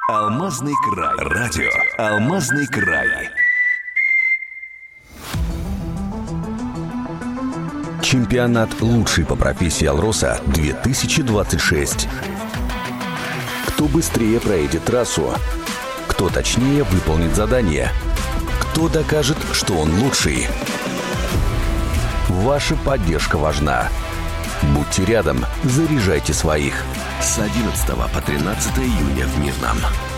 Алмазный край. Радио «Алмазный край». Чемпионат лучший по профессии «Алроса» 2026. Кто быстрее проедет трассу? Кто точнее выполнит задание? Кто докажет, что он лучший? Ваша поддержка важна. Будьте рядом, заряжайте своих. С 11 по 13 июня в Мирном.